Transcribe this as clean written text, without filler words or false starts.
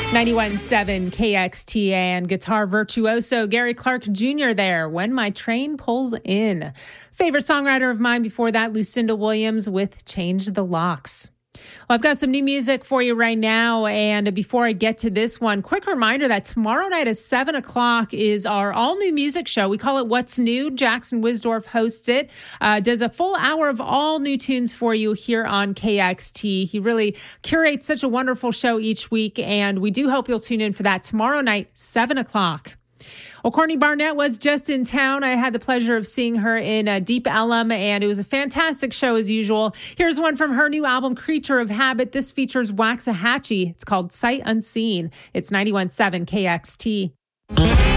91.7 KXTA and guitar virtuoso Gary Clark Jr. there, When My Train Pulls In. Favorite songwriter of mine before that, Lucinda Williams with Change the Locks. Well, I've got some new music for you right now. And before I get to this one, quick reminder that tomorrow night at 7 o'clock is our all-new music show. We call it What's New. Jackson Wisdorf hosts it, does a full hour of all new tunes for you here on KXT. He really curates such a wonderful show each week, and we do hope you'll tune in for that tomorrow night, 7 o'clock. Well, Courtney Barnett was just in town. I had the pleasure of seeing her in Deep Ellum, and it was a fantastic show as usual. Here's one from her new album, Creature of Habit. This features Waxahachie. It's called Sight Unseen. It's 91.7 KXT.